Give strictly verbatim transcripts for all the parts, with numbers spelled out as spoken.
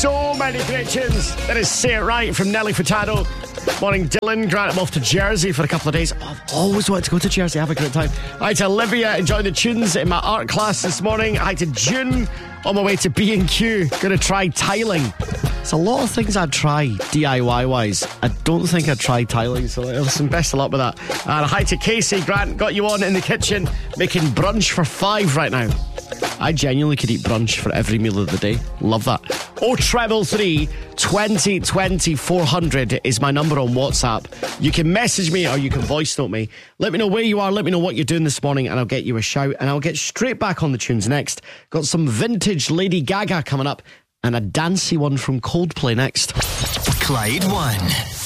So many great tunes. That is Say It Right from Nelly Furtado. Morning, Dylan. Grant, I'm off to Jersey for a couple of days. I've always wanted to go to Jersey. Have a great time. Hi to Olivia, enjoying the tunes in my art class this morning. Hi to June, on my way to B and Q. Going to try tiling. It's a lot of things I'd try D I Y-wise. I don't think I'd try tiling, so listen, best of luck with that. And hi to Casey. Grant, got you on in the kitchen, making brunch for five right now. I genuinely could eat brunch for every meal of the day. Love that. oh treble three, twenty twenty, four hundred is my number on WhatsApp. You can message me or you can voice note me. Let me know where you are. Let me know what you're doing this morning and I'll get you a shout. And I'll get straight back on the tunes next. Got some vintage Lady Gaga coming up and a dancey one from Coldplay next. Clyde One.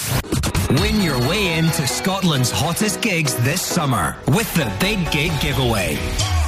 Win your way into Scotland's hottest gigs this summer with the Big Gig Giveaway.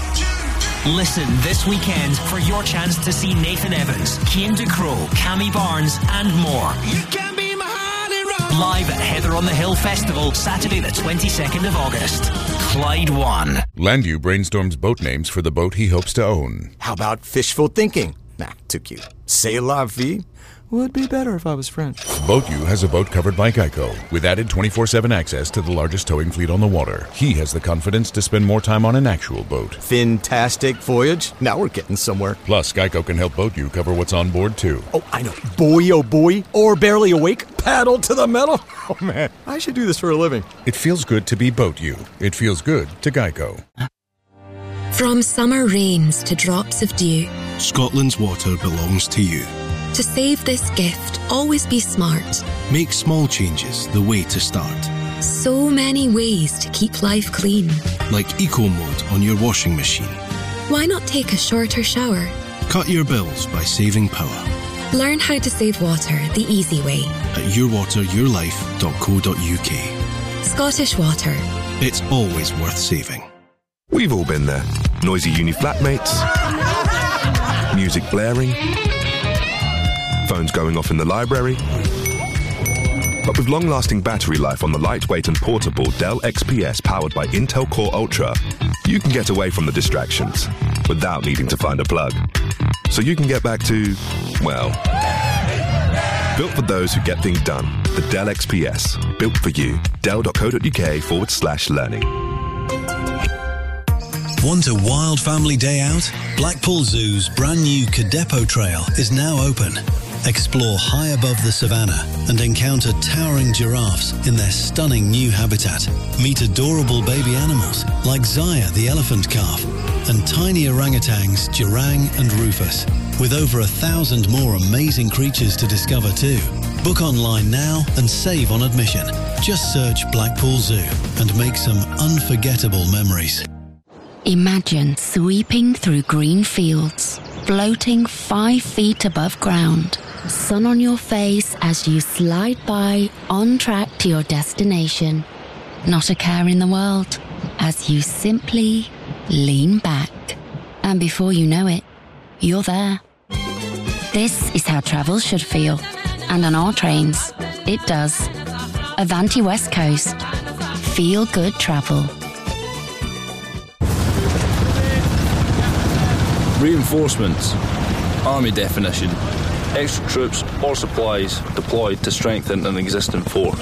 Listen this weekend for your chance to see Nathan Evans, Cian Ducrot, Cammy Barnes and more. You can be my heart and roll. Live at Heather on the Hill Festival, Saturday the twenty-second of August. Clyde One. Landu brainstorms boat names for the boat he hopes to own. How about fishful thinking? Nah, too cute. C'est la vie? Would be better if I was French. BoatU has a boat covered by Geico, with added twenty-four seven access to the largest towing fleet on the water. He has the confidence to spend more time on an actual boat. Fantastic voyage. Now we're getting somewhere. Plus, Geico can help BoatU cover what's on board, too. Oh, I know. Boy, oh boy. Or barely awake. Paddle to the metal. Oh, man. I should do this for a living. It feels good to be BoatU. It feels good to Geico. From summer rains to drops of dew, Scotland's water belongs to you. To save this gift, always be smart. Make small changes the way to start. So many ways to keep life clean. Like Eco Mode on your washing machine. Why not take a shorter shower? Cut your bills by saving power. Learn how to save water the easy way at your water your life dot co dot uk. Scottish Water. It's always worth saving. We've all been there. Noisy uni flatmates. Music blaring. Phones going off in the library. But with long-lasting battery life on the lightweight and portable Dell X P S powered by Intel Core Ultra, you can get away from the distractions without needing to find a plug. So you can get back to, well, built for those who get things done. The Dell X P S. Built for you. Dell dot co dot uk forward slash learning. Want a wild family day out? Blackpool Zoo's brand new Cadepo Trail is now open. Explore high above the savannah and encounter towering giraffes in their stunning new habitat. Meet adorable baby animals like Zaya the elephant calf and tiny orangutans Jurang and Rufus, with over a thousand more amazing creatures to discover too. Book online now and save on admission. Just search Blackpool Zoo and make some unforgettable memories. Imagine sweeping through green fields, floating five feet above ground. Sun on your face as you slide by, on track to your destination. Not a care in the world, as you simply lean back. And before you know it, you're there. This is how travel should feel. And on our trains, it does. Avanti West Coast. Feel good travel. Reinforcements. Army definition. Extra troops or supplies deployed to strengthen an existing force.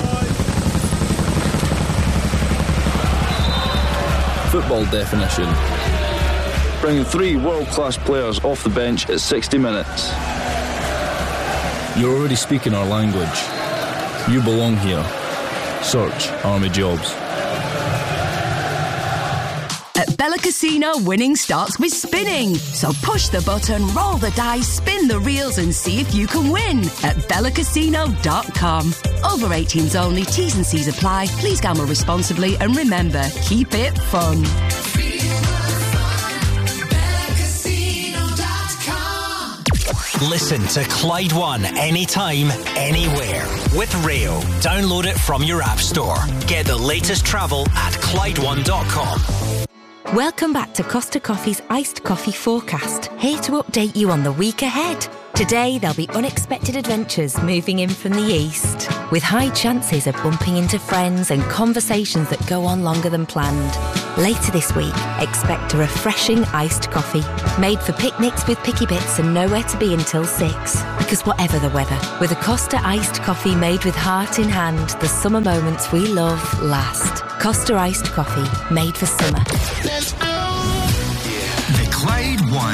Football definition. Bringing three world-class players off the bench at sixty minutes. You're already speaking our language. You belong here. Search Army Jobs. At Bella Casino, winning starts with spinning. So push the button, roll the dice, spin the reels and see if you can win at bella casino dot com. Over eighteens only, T's and C's apply. Please gamble responsibly and remember, keep it fun. Listen to Clyde One anytime, anywhere with Rail. Download it from your app store. Get the latest travel at clyde one dot com. Welcome back to Costa Coffee's Iced Coffee Forecast, here to update you on the week ahead. Today, there'll be unexpected adventures moving in from the east, with high chances of bumping into friends and conversations that go on longer than planned. Later this week, expect a refreshing iced coffee, made for picnics with picky bits and nowhere to be until six. Because whatever the weather, with a Costa iced coffee made with heart in hand, the summer moments we love last. Costa iced coffee, made for summer. The Clyde One